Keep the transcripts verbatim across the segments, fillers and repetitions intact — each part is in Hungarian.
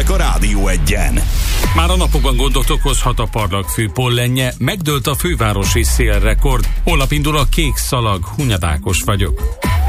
hírek a Rádió Egyen. Már a napokban gondot okozhat a parlagfű pollenje, megdőlt a fővárosi szélrekord. Holnap indul a kék szalag, Hunyad vagyok.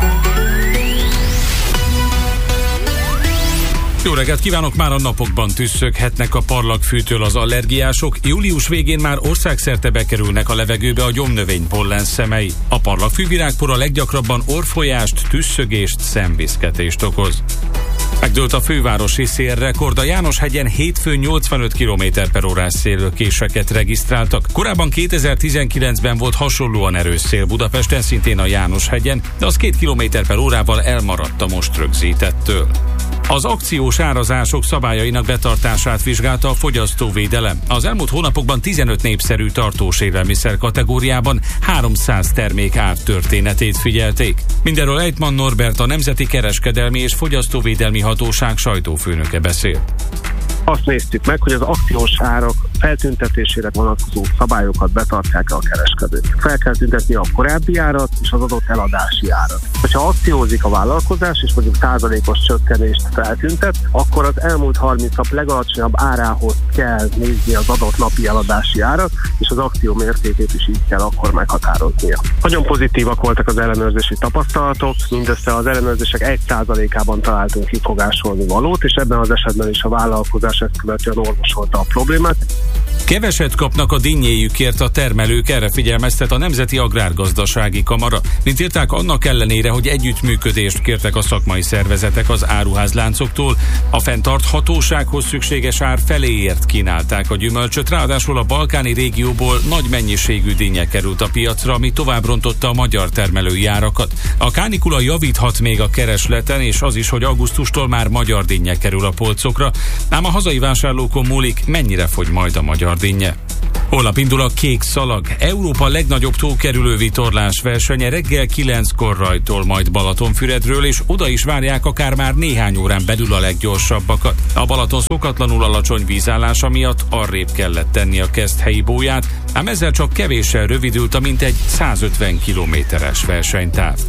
Jó reggelt kívánok! Már a napokban tüsszöghetnek a parlagfűtől az allergiások. Július végén már országszerte bekerülnek a levegőbe a gyomnövény pollen szemei. A parlagfű virágpora leggyakrabban orrfolyást, tüsszögést, szemviszketést okoz. Megdőlt a fővárosi szélrekord, a Jánoshegyen hétfőn nyolcvanöt kilométer per órás széllökéseket regisztráltak. Korábban kétezer-tizenkilencben volt hasonlóan erős szél Budapesten, szintén a Jánoshegyen, de az két kilométer per órával elmaradt a most rögzítettől. Az akciós árazások szabályainak betartását vizsgálta a fogyasztóvédelem. Az elmúlt hónapokban tizenöt népszerű tartós élelmiszer kategóriában háromszáz termék ártörténetét figyelték. Mindenről Ejtman Norbert, a Nemzeti Kereskedelmi és Fogyasztóvédelmi Hatóság sajtófőnöke beszél. Azt néztük meg, hogy az akciós árak feltüntetésére vonatkozó szabályokat betartják a kereskedők. Fel kell tüntetni a korábbi árat és az adott eladási árat. Ha akciózik a vállalkozás, és mondjuk százalékos csökkenést feltüntet, akkor az elmúlt harminc nap legalacsonyabb árához kell nézni az adott napi eladási árat, és az akció mértékét is így kell akkor meghatároznia. Nagyon pozitívak voltak az ellenőrzési tapasztalatok, mindössze az ellenőrzések egy százalékában találtunk kifogásolni valót, és ebben az esetben is a vállalkozás ezt követően orvosolta a problémát. Keveset kapnak a dinnyéjükért a termelők, erre figyelmeztet a Nemzeti Agrárgazdasági Kamara. Mint írták, annak ellenére, hogy együttműködést kértek a szakmai szervezetek az áruházláncoktól, a fenntarthatósághoz szükséges ár feléért kínálták a gyümölcsöt, ráadásul a balkáni régióból nagy mennyiségű dinnye került a piacra, ami tovább rontotta a magyar termelői árakat. A kánikula javíthat még a keresleten, és az is, hogy augusztustól már magyar dinnye kerül a polcokra, ám a hazai vásárlókon múlik, mennyire fogy majd a magyar dinnye. Holnap indul a kék szalag, Európa legnagyobb tókerülő vitorlás versenye, reggel kilenckor rajtól majd Balatonfüredről, és oda is várják akár már néhány órán belül a leggyorsabbakat. A Balaton szokatlanul alacsony vízállása miatt arrébb kellett tenni a Keszthelyi bóját, ám ezzel csak kevéssel rövidült a mintegy százötven kilométeres versenytáv.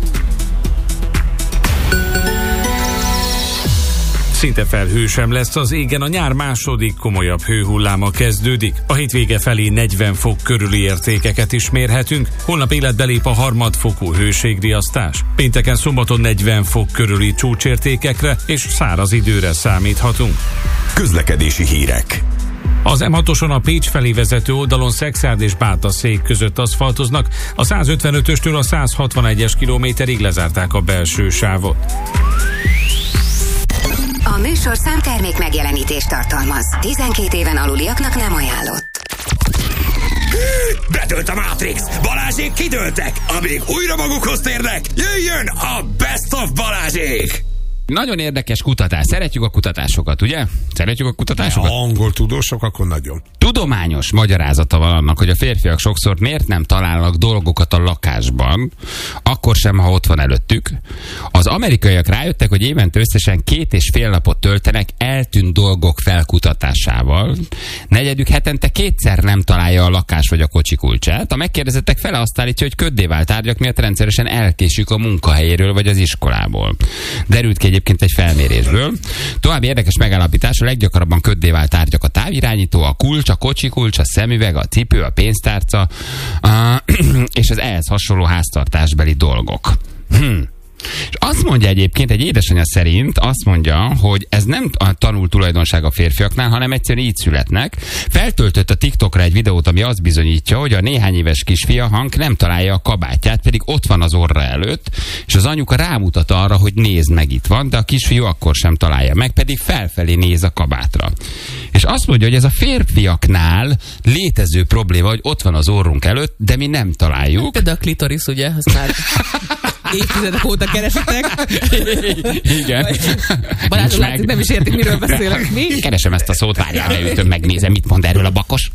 Szinte felhő sem lesz az égen, a nyár második komolyabb hőhulláma kezdődik. A hétvége felé negyven fok körüli értékeket is mérhetünk, holnap életbe lép a harmadfokú hőségriasztás. Pénteken szombaton negyven fok körüli csúcsértékekre és száraz időre számíthatunk. Közlekedési hírek. Az em hatoson a Pécs felé vezető oldalon Szexárd és Bátaszék között aszfaltoznak, a százötvenötöstől a százhatvanegyes kilométerig lezárták a belső sávot. A műsorszám termék megjelenítést tartalmaz. tizenkét éven aluliaknak nem ajánlott. Bedőlt a Matrix! Balázsék kidőltek! Amíg újra magukhoz térnek, jöjjön a Best of Balázsék! Nagyon érdekes kutatás. Szeretjük a kutatásokat, ugye? Szeretjük a kutatásokat? Ha angol tudósok, akkor nagyon. Tudományos magyarázata van annak, hogy a férfiak sokszor miért nem találnak dolgokat a lakásban, akkor sem, ha ott van előttük. Az amerikaiak rájöttek, hogy évente összesen két és fél napot töltenek eltűnt dolgok felkutatásával. Negyedük hetente kétszer nem találja a lakás vagy a kocsi kulcsát. A megkérdezettek fele azt állítja, hogy köddé vált tárgyak miatt rendszeresen elkésik a munkahelyéről vagy az iskolából. Derült ki egyébként egy felmérésből. További érdekes megállapítás, a leggyakrabban köddé vált tárgyak a távirányító, a kulcs, a kocsi kulcs, a szemüveg, a cipő, a pénztárca a, és az ehhez hasonló háztartásbeli dolgok. Hm. És azt mondja egyébként, egy édesanyja szerint azt mondja, hogy ez nem a tanult tulajdonság a férfiaknál, hanem egyszerűen így születnek. Feltöltött a TikTokra egy videót, ami azt bizonyítja, hogy a néhány éves kisfia Hank nem találja a kabátját, pedig ott van az orra előtt, és az anyuka rámutat arra, hogy nézd meg, itt van, de a kisfiú akkor sem találja meg, pedig felfelé néz a kabátra. És azt mondja, hogy ez a férfiaknál létező probléma, hogy ott van az orrunk előtt, de mi nem találjuk. Például a klitoris, ugye? Azt már évtizedek óta keresitek. Igen. Barátom, látszik, nem is értik, miről beszélek. Mi? Keresem ezt a szót, várjál, leütöm, megnézem, mit mond erről a bakos.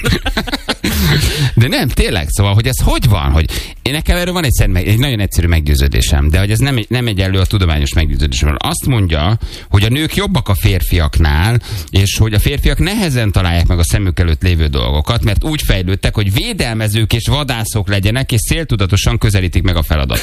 De nem, tényleg, szóval, hogy ez hogy van, hogy én nekem erről van egy, szent, egy nagyon egyszerű meggyőződésem, de hogy ez nem, nem egyenlő a tudományos meggyőződésem. Azt mondja, hogy a nők jobbak a férfiaknál, és hogy a férfiak nehezen találják meg a szemük előtt lévő dolgokat, mert úgy fejlődtek, hogy védelmezők és vadászok legyenek, és céltudatosan közelítik meg a feladatot.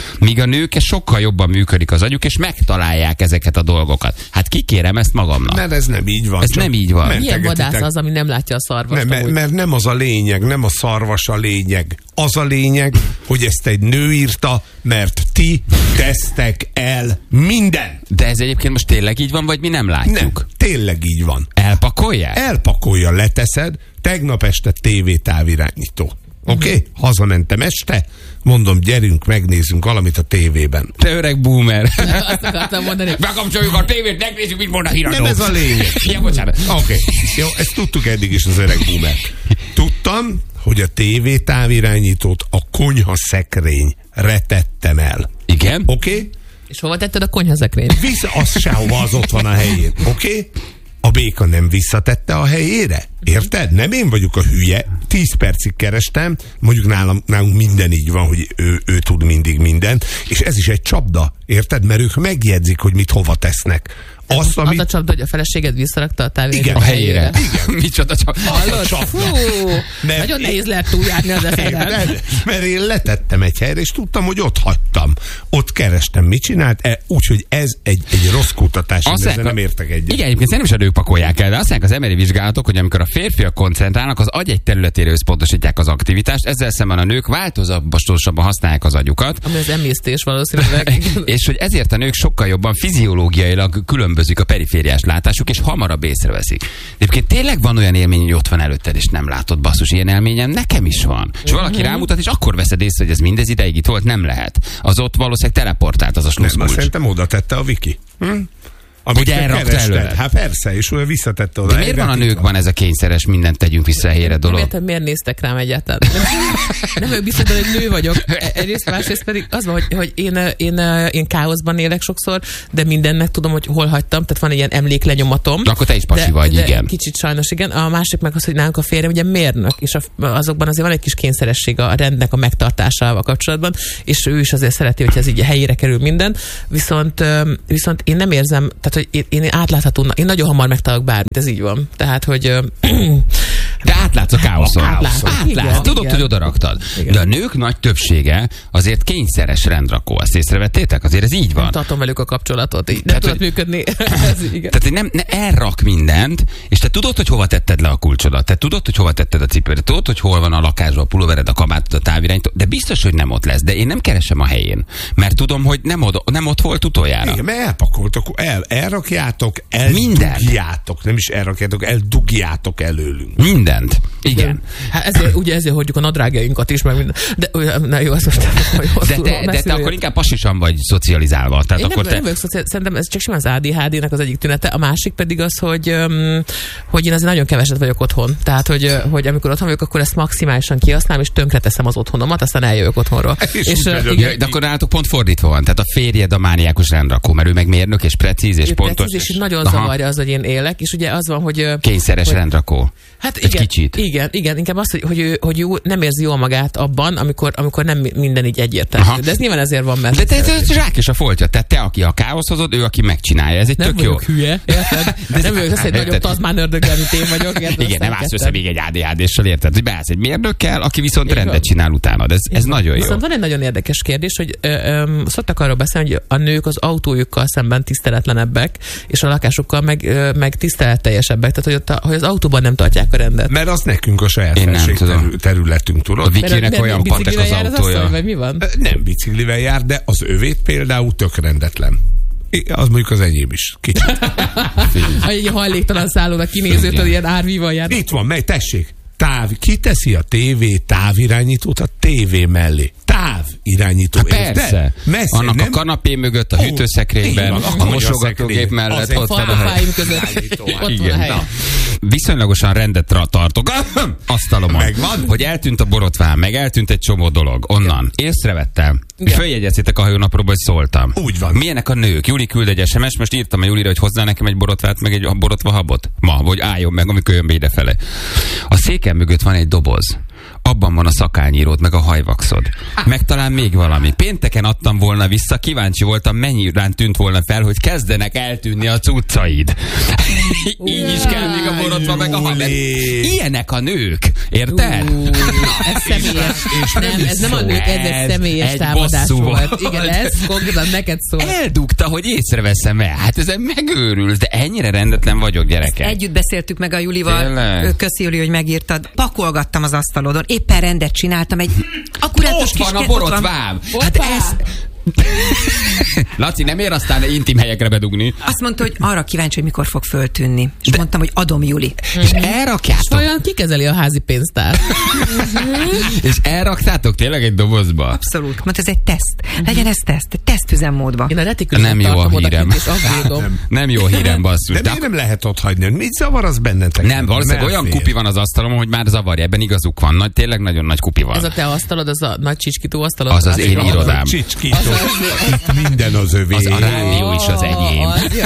Míg a nők sokkal jobban működik az agyuk, és megtalálják ezeket a dolgokat. Hát kikérem ezt magamnak. Mert ez nem így van. Ez nem így van. Milyen vadász az, ami nem látja a szarvast? Nem, mert, mert nem az a lényeg, nem a szarvas a lényeg. Az a lényeg, hogy ezt egy nő írta, mert ti tesztek el minden. De ez egyébként most tényleg így van, vagy mi nem látjuk? Nem, tényleg így van. Elpakolják? Elpakolja, leteszed, tegnap este tévé távirányító. Oké? Okay? Hazamentem este, mondom, gyerünk, megnézzünk valamit a tévében. Te öreg boomer. Azt akartam mondani. Bekapcsoljuk a tévét, megnézzük, mit mond a híradó. Nem ez a lényeg. Ja, bocsánat. Oké, okay. Jó, ezt tudtuk eddig is az öreg boomer. Tudtam, hogy a tévé távirányítót a konyha szekrényre tettem el. Igen? Oké? Okay? És hova tetted a konyhaszekrényt? Vissza, az sehova, az ott van a helyén. Oké? Okay? A béka nem visszatette a helyére? Érted? Nem én vagyok a hülye. Tíz percig kerestem, mondjuk nálam, nálunk minden így van, hogy ő, ő tud mindig mindent, és ez is egy csapda, érted? Mert ők megjegyzik, hogy mit hova tesznek. Azt, az amit... a csapda, hogy a feleséged visszarakta a távirányítót a helyére. Igen. Micsoda csapda. Hallod? Fú, Mert nagyon nehéz lehet túljárni az eszedet. Mert én letettem egy helyre, és tudtam, hogy ott hagytam. Ott kerestem, mit csinált, e, úgyhogy ez egy, egy rossz kutatás, ezzel nem értek egyet. Igen, egyébként nem is a nők pakolják el, de azt mondják az em er i vizsgálatok, hogy amikor a férfiak koncentrálnak, az agy egy területére összpontosítják az aktivitást, ezzel szemben a nők változatosabban használják az agyukat. Ami az emésztés valószínűleg. És hogy ezért a nők sokkal jobban fiziológiailag különbözik a perifériás látásuk, és hamarabb észreveszik. Egyébként tényleg van olyan élmény, hogy ott van előtted, és nem látod, basszus, ilyen élményem nekem is van. És valaki rámutat, és akkor veszed észre, hogy ez mindez ideig itt volt, nem lehet. Az ott valószínűleg teleportált az a sluszkulcs. Szerintem oda tette a Viki. Hm? Hogy elrakta előre. Hát persze, és olyan visszatette oda. De miért van a nőkben ez a kényszeres, mindent tegyünk vissza a helyére dolog? Miért, miért néztek rám egyáltalán? Nem, nem ők biztos, hogy nő vagyok. Egyrészt, másrészt pedig az van, hogy, hogy én, én, én káoszban élek sokszor, de mindennek tudom, hogy hol hagytam, tehát van egy ilyen emléklenyomatom. De akkor te is pasi de, vagy, de igen. Kicsit sajnos, igen. A másik meg az, hogy nálunk a férjem ugye mérnök, és a, azokban azért van egy kis kényszeresség a rendnek a megtartásával kapcsolatban, és ő is azért szereti, hogy ez így helyére kerül minden. Viszont, viszont én nem érzem, tehát hogy én, én átlátható, én nagyon hamar megtalálok bármit, ez így van. Tehát, hogy... De átlátsz a káoszon. Átlátsz. Átlátsz. Tudod, igen. Hogy oda raktad. Igen. De a nők nagy többsége azért kényszeres rendrakó. Ezt észrevettétek? Azért ez így van. Nem tartom velük a kapcsolatot. Így nem tehát, tudod hogy... működni. Ez igen. Tehát nem, ne elrak mindent, és te tudod, hogy hova tetted le a kulcsodat. Te tudod, hogy hova tetted a cipőre. Tudod, hogy hol van a lakásban a pulóvered, a kabátod, a távirányító. De biztos, hogy nem ott lesz. De én nem keresem a helyén. Mert tudom, hogy nem, od- nem ott volt utoljára. Igen, mert elpakoltok, el, elrakjátok, eldugjátok. Nem is elrakjátok, eldugjátok előlünk. Mindent. Igen. Hát ezért, ugye ezért hagyjuk a nadrágjainkat is, meg minden. De, na jó, azt most de, de, de te akkor inkább pasisan vagy szocializálva. Tehát én akkor nem, te... nem vagyok szociál, szerintem ez csak simán az á dé há dé-nek az egyik tünete. A másik pedig az, hogy, um, hogy én azért nagyon keveset vagyok otthon. Tehát, hogy, hogy amikor otthon vagyok, akkor ezt maximálisan kihasználom, és tönkreteszem az otthonomat, aztán eljövök otthonról. És, és uh, ja, de akkor nálatok pont fordítva van. Tehát a férjed a mániákus rendrakó, mert ő meg mérnök, és precíz, és ő pontos. Precíz, és nagyon aha. zavarja az, hogy én élek, és ugye az van, hogy... Kényszeres hogy, rendrakó. Hát egy igen, kicsit. Igen, igen, inkább az, hogy, hogy, ő, hogy jó, nem érzi jól magát abban, amikor, amikor nem minden így egyértelmű. Aha. De ez nyilván ezért van, mert... De te, te, te zsák és a foltja. Tehát te, aki a káoszhozod, ő, aki megcsinálja. Ez egy nem tök jó. Nem vagyok hülye, érted? De nem vagyok az, hogy nagyobb tazmán ördöggel, mint én vagyok. Érted? Igen, nem állsz össze még egy á dé há dé-sel, érted? Hogy beállsz egy mérnökkel, aki viszont rendet csinál utánad. Ez, ez nagyon jó. Viszont van egy nagyon érdekes kérdés, hogy ö, ö, szoktak arról beszélni, hogy a nők az autójukkal szemben tiszteletlenebbek, és a lakásukkal meg, ö, meg tiszteletteljesebbek. Tehát, hogy, ott a, hogy az autóban nem tartják a rendet. Mert az nekünk a saját területünk, tudod? A Vikinek olyan patek az autója. Az, vagy mi van? Nem biciklivel jár, de az övét például tök rendetlen. Az mondjuk az enyém is. Kicsit. Egy hajléktalan szállónak kinézőtől ilyen árvíval jár. Itt van, mely, tessék. Táv, kiteszi a tévé távirányítót a tévé mellé. Távirányító. Hát persze. Messze, annak nem? a kanapé mögött, a oh, hűtőszekrényben, a, a mosogatógép mellett ott van a hely. Igen. Viszonylagosan rendet tartok asztalomon, megvan? Hogy eltűnt a borotván, meg eltűnt egy csomó dolog. Onnan. Észrevettem. Följegyeztétek a hajónapról, hogy szóltam. Úgy van. Milyenek a nők? Juli küld egy es em es, most írtam a Julira, hogy hozzá nekem egy borotvát, meg egy borotva habot. Ma, vagy álljon meg, amikor jön be idefele. A széken mögött van egy doboz. abban van a szakányíród, meg a hajvaxod. Meg talán még valami. Pénteken adtam volna vissza, kíváncsi voltam, mennyire tűnt volna fel, hogy kezdenek eltűnni a cuccaid. Így is kell még a borotva, meg a haver. Ilyenek a nők. Érted? Uh, ez személyes. És nem, nem ez nem a nők, ez egy személyes egy támadás volt. volt. Igen, ez konkrétan neked szól. Eldugta, hogy észreveszem el. Hát ezen megőrülsz, de ennyire rendetlen vagyok, gyerekek. Együtt beszéltük meg a Julival. Tényleg? Köszi, Juli, hogy megírtad. Pakolgattam az asztalodon. Éppen rendet csináltam. Egy akkurátus Ott kis... van a ke- borotvám. Hát ez... Laci, nem ér aztán intim helyekre bedugni. Azt mondta, hogy arra kíváncsi, hogy mikor fog föltűnni. És de... mondtam, hogy adom, Juli. És elrakjátok. Olyan kikezeli a házi pénztár. És elraktátok tényleg egy dobozba? Abszolút. Mondta, ez egy teszt. Legyen ez teszt. Egy tesztüzemmódban. Én a retikülön nem jó a hírem. És aggódom. Nem. nem jó a hírem, basszus. De, de miért nem lehet ott hagyni? Mit zavar az bennetek? Nem, valószínűleg olyan fél. kupi van az asztalon, hogy már zavarja. Ebben igazuk van. Nagy, tényleg nagyon nagy kupi van. Ez a te asztalod, az a nagy csicskító asztalod? Az az én irodám. Csicskító. Minden az övé. Az a rádió is az enyém.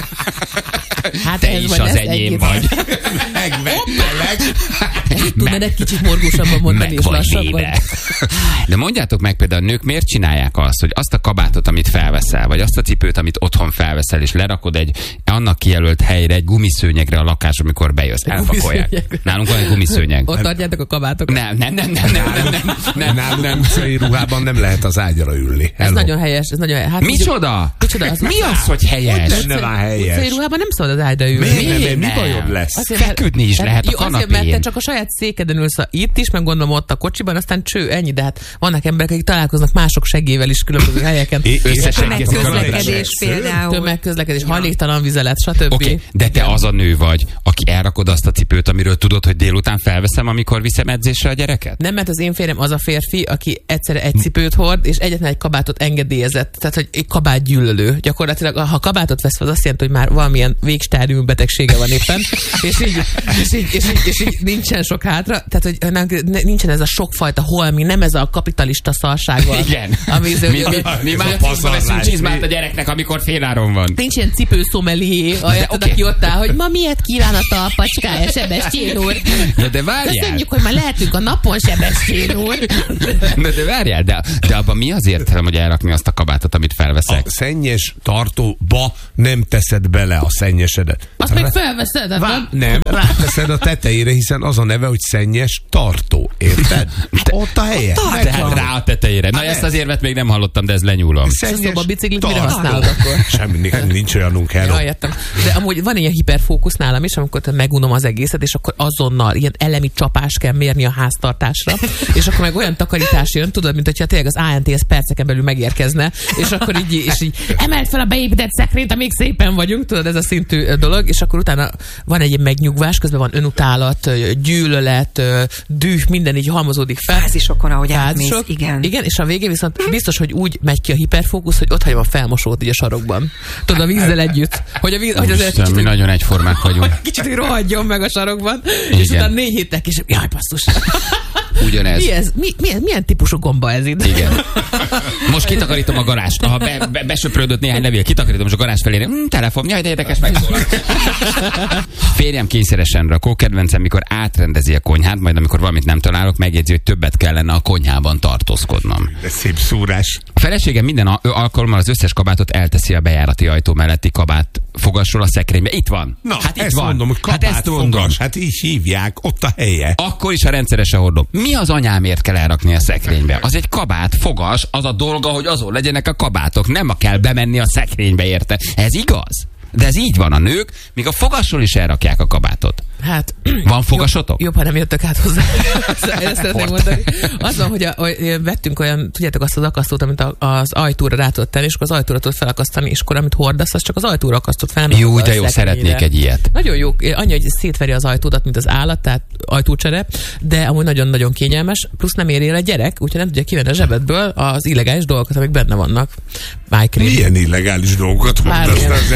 Hát te is az enyém vagy. Megvettelek. Tudnád egy kicsit morgósabban mondani és lassabban? De mondjátok meg például, a nők miért csinálják azt, hogy azt a kabátot, amit felveszel, vagy azt a cipőt, amit otthon felveszel, és lerakod egy annak kijelölt helyre, egy gumiszőnyegre a lakásra, amikor bejössz. Elpakolják. Nálunk van egy gumiszőnyeg. Ott adjátok a kabátokat? Nem, nem, nem, nem, nem, nem, nem, nem. Nálunk utcai ruhában nem lehet az ágyra ülni. Ez nagyon helyes, ez nagyon helyes. Hát, micsoda? Micsoda? Az Mi az, hogy helyes? Benne van helyes. Utcai ruhában nem szabad az ágyra ülni. Miért nem? Mi bajod lesz? Azért, feküdni is hát, lehet a jó, azért, mert te kanapén. csak a saját székeden ülsz itt is, meg gondolom ott a kocsiban, aztán cső, ennyi, de hát vannak emberek, akik találkoznak mások segélyével is különböző helyeken. Tömegközlekedés például. Tömegközlekedés, hajléktalan vizelet, stb. Okay, de te az a nő vagy, aki elrakod azt a cipőt, amiről tudod, hogy délután felveszem, amikor viszem edzésre a gyereket? Nem, mert az én férjem az a férfi, aki egyszerre egy cipőt hord, és egyetlen egy kabátot engedélyezett. Tehát, hogy egy kabát gyűlölő. Gyakorlatilag, ha kabátot vesz, az azt jelenti, hogy már valamilyen végstádiumú betegsége van éppen, és így, és, így, és, így, és így nincsen sok hátra. Tehát, hogy nem, nincsen ez a sokfajta holmi, nem ez a kapitalista szarság van. Igen. Ami, mi, mi, mi, mi márciusban veszünk csizmát a gyereknek, amikor féláron van. Nincs ilyen cipőszomelié, okay. Aki ott áll, hogy ma miért kíván a talpacskája, Sebestyén úr. Na de várjál. Köszönjük, hogy már lehetünk a napon, Sebestyén úr. Na de várjál, de, de abban mi az értelem, hogy elrakni azt a kabátot, amit felveszek? A szennyes tartóba nem teszed bele a szennyesedet. Azt meg felveszed? Vá- nem, ráteszed a tetejére, hiszen az a neve, hogy szennyes tartó. Érted? Ott a helye. Ott tehát rá a tetejére. Na, ezt az érvet még nem hallottam, de ez lenyúlom. Szennyes szóba a biciklit mire használod akkor? Semmi, nincs olyanunk, hello. Ja, értem. De amúgy van ilyen hiperfókusz nálam is, amikor megunom az egészet, és akkor azonnal ilyen elemi csapás kell mérni a háztartásra, és akkor meg olyan takarítás jön, tudod, mint hogyha tényleg az á en té es perceken belül megérkezne, és akkor így, és így emeld fel a beépített szekrényt, amíg szépen vagyunk, tudod, ez a szintű dolog, és akkor utána van egy megnyugvás, közben van önutálat, gyűlölet, düh, minden így halmozódik fel. Fázisokon, ahogy átmész, igen. Igen, és a végén viszont biztos, hogy úgy megy ki a hiperfókusz, hogy ott hagyom a felmosót így a sarokban. Tudod, a vízzel együtt. Hogy a víz, hogy azért kicsit, mi nagyon egyformák vagyunk. Kicsit, hogy rohadjon meg a sarokban, igen. És utána négy héttel később, jaj, basszus. Ugyanez. Mi ez? Mi, milyen, milyen típusú gomba ez itt? Igen. Most kitakarítom a garást. Ha be, be, besöprődött néhány levél, kitakarítom, és a garázs felére. Mm, telefon, jaj, de érdekes, megszólal. Férjem kényszeresen rakó, kedvencem, mikor átrendezi a konyhát, majd amikor valamit nem találok, megjegyzi, hogy többet kellene a konyhában tartózkodnom. De szép szúrás. A feleségem minden alkalommal az összes kabátot elteszi a bejárati ajtó melletti kabát fogasról a szekrénybe. Itt van. Na, hát itt ezt van. mondom, hogy kabát hát ezt mondom. fogas, hát így hívják, ott a helye. Akkor is, ha rendszeresen hordom. Mi az anyámért kell elrakni a szekrénybe? Az egy kabát fogas, az a dolga, hogy azon legyenek a kabátok. Nem kell bemenni a szekrénybe, érte. Ez igaz? De ez így van, a nők, míg a fogasról is elrakják a kabátot. Hát, van fogasotok? Jobb, jobb, ha nem jöttök át hozzá. Ezt szeretném mondani. Az van, hogy, a, hogy vettünk olyan, tudjátok, azt az akasztót, amit a, az ajtóra rá tudod tenni, és akkor az ajtóra tudod felakasztani, és akkor amit hordasz, az csak az ajtóra akasztott fel. Jó, de jó, szeretnék egy ilyet. Nagyon jó, annyi, hogy szétveri az ajtódat, mint az állat, tehát ajtócsere, de amúgy nagyon-nagyon kényelmes, plusz nem éri el a gyerek, úgyhogy nem tudja kivenni a zsebedből az illegális dolgokat, amik benne vannak. Milyen illegális dolgokat hordasz a zsebedben?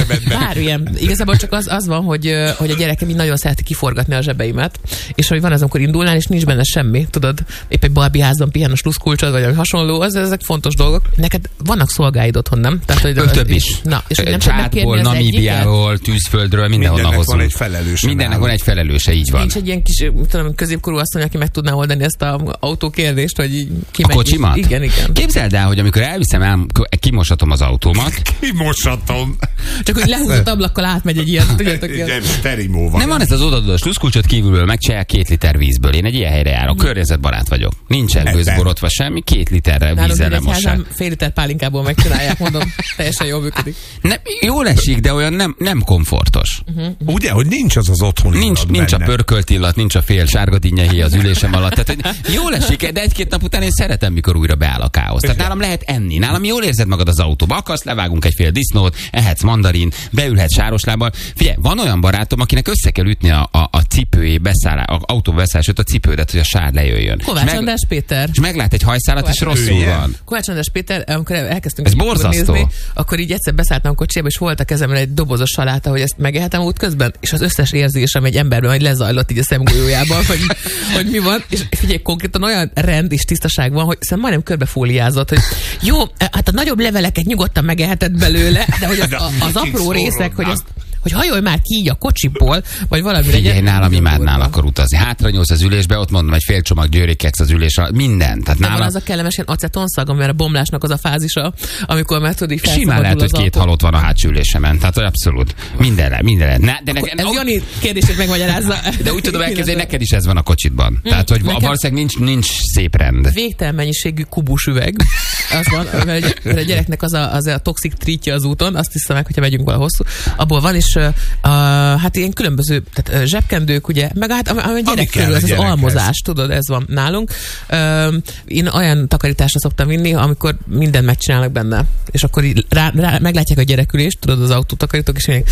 bármilyen. Igazából csak az, az van, hogy, hogy a gyerekem így nagyon szereti kiforgatni a zsebeimet, és hogy van az, amikor indulnál, és nincs benne semmi, tudod, épp egy Barbie házban pihen a sluszkulcsod, vagy hasonló, az, ezek fontos dolgok. Neked vannak szolgáid otthon, nem? Tehát, hogy Ö, több is. Na, és nem Csádból, Namíbiából, tűzföldről, mindenhonnan hozunk. Van egy felelőse. Mindennek van egy felelőse, így van. Nincs egy ilyen kis, tudom, középkorú asszony, aki meg tudná oldani ezt az autókérdést, hogy így ki A kocsimat? Igen, igen. Képzeld el, hogy amikor elviszem, el, kimosatom az autómat. Kimosatom. Csak hogy lehúzott ablakkal átmegy egy ilyen, tudjátok, ilyen. Nem, terimó van. Nem van ez az odadós sluszkulcsot kívülből, megcsinálják két liter vízből. Én egy ilyen helyre járok, környezetbarát vagyok. Nincsen gőzborotva semmi, két literre vízzel nem mossák. Fél liter pálinkából megcsinálják, mondom, teljesen jól működik. Nem, jól esik, de olyan nem, nem komfortos. Uh-huh. Ugye, hogy nincs az az otthon Nincs, nincs a pörkölt illat, nincs a fél sárga dinnyehé az ülésem alatt. Tehát, hogy jól esik, de egy-két nap után én szeretem, mikor újra beáll a káosz. Tehát nálam lehet enni. Nálam jól érzed magad az autóba. Akarsz, levágunk egy fél disznót, ehetsz mandarin, beülhetsz sároslábbal. Figyelj, van olyan barátom, akinek össze kell ütni a, a, a cipőjé beszállás, a autó beszállás, a cipődet, hogy a sár lejöjjön. Kovács meg, András Péter. És meglát egy hajszálat, Kovács és rosszul van. Kovács András Péter, amikor elkezdtünk Ez borzasztó. nézni, akkor így egyszer beszálltam a kocsiába, és volt a kezemre egy dobozos saláta, hogy ezt megehetem útközben, és az összes érzésem egy emberben, hogy lezajlott így a szemgolyójában, hogy, hogy mi van. És figyelj, konkrétan olyan rend és tisztaság van, hogy szerintem majdnem körbefóliázott, hogy jó, hát a nagyobb leveleket nyugodtan megeheted belőle, de hogy az, a, az apró részek, hogy azt hogy hajolj már ki így a kocsiból, vagy valami legyen. Figyelj, nálam imádnál akkor utazni. Hátra nyúlsz az ülésbe, ott mondom, egy fél csomag győrékeksz az ülés alatt, minden. Tehát nálam... van az a kellemes ilyen acetonszag, mert a bomlásnak az a fázisa, amikor már tudod, így felszabadul simán lehet, az hogy két autó. halott van a hátsó ülésemen. Tehát abszolút. Mindenre, mindenre. Ne, de Akkor neked, ez Jani kérdését megmagyarázza. de úgy tudom elképzelni, neked is ez van a kocsitban. Tehát, hogy nekem- valószínűleg nincs, nincs szép rend. Végtelen mennyiségű kubus üveg. Az van, mert a gyereknek az a, az a toxik trítja az úton, azt hiszem meg, hogyha megyünk vala hosszú. Abból van, és uh, hát ilyen különböző, tehát uh, zsebkendők, ugye, meg hát a, a gyerek körül, ez az almozás, tudod, ez van nálunk. Uh, én olyan takarításra szoktam vinni, amikor mindent megcsinálnak benne. És akkor így rá, rá, meglátják a gyerekülést, tudod, az autótakarítók, és még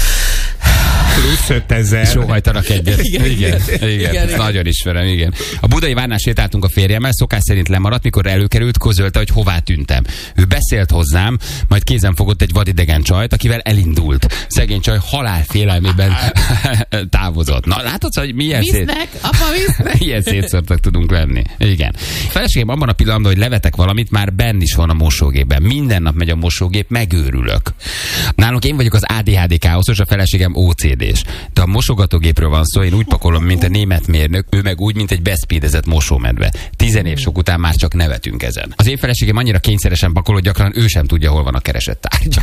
plusz ötezer. Sóhajtanak egyet. Igen, igen, igen, igen, igen, igen. Nagyon ismerem, igen. A budai várnál sétáltunk a férjemmel, szokás szerint lemaradt, mikor előkerült, közölte, hogy hová tűntem. Ő beszélt hozzám, majd kézen fogott egy vadidegen csajt, akivel elindult. Szegény csaj halálfélelmében távozott. Na, látod, hogy milyen szét... visznek, apa, visznek. Ilyen szétszörtek tudunk lenni. Igen. A feleségem abban a pillanatban, hogy levetek valamit, már benn is van a mosógépben. Minden nap megy a mosógép, megőrülök. Nálunk én vagyok az á dé há dé káoszos, a feleségem ó cé dés. De a mosogatógépről van szó, én úgy pakolom, mint a német mérnök, ő meg úgy, mint egy beszpídezett mosómedve. Tizen év sok után már csak nevetünk ezen. Az én feleségem annyira kényszeresen pakol, hogy gyakran ő sem tudja, hol van a keresett tárgy.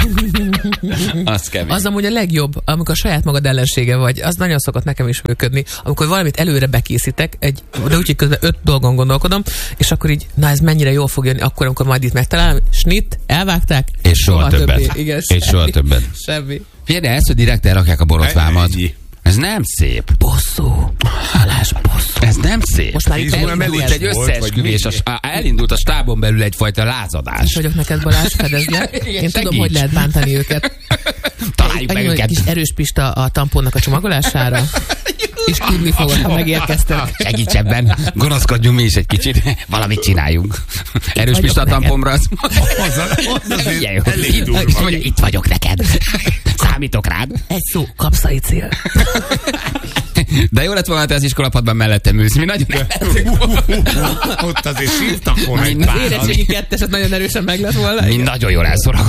Az kemény. Az amúgy a legjobb, amikor saját magad ellensége vagy. Az nagyon szokott nekem is működni. Amikor valamit előre bekészítek, egy, de úgy, hogy közben öt dolgon gondolkodom, és akkor így, na ez mennyire jól fog jönni, akkor, amikor majd itt megtalálom, snit, elvágták, és soha többet. Többé. Igen, és soha többet. Semmi. Figyelj, de ezt, hogy direkt elrakják a borotvámat. Ez nem szép. Bosszú. Halás bosszú. Ez nem szép. Most már itt elindult egy összeesküvés, a, elindult a stábon belül egyfajta lázadás. És vagyok neked, Balázs, fedezd le. Én tudom, hogy lehet bántani őket. Találjuk meg őket. Egy kis erős pista a tamponnak a csomagolására. És tudni fogod, ha megérkeztek. Segíts ebben, gonoszkodjunk mi is egy kicsit, valamit csináljunk. Erős pista a tamponra, az... Itt vagyok neked. Számítok rád. Egy szó, kapszaicél. De jó lett volna, te az iskolapadban mellettem ülsz. Mi nagyon Ott azért sírtak volna egy Az érettségi ketteset nagyon erősen meg lett volna. Mi nagyon jól elszórakoztunk.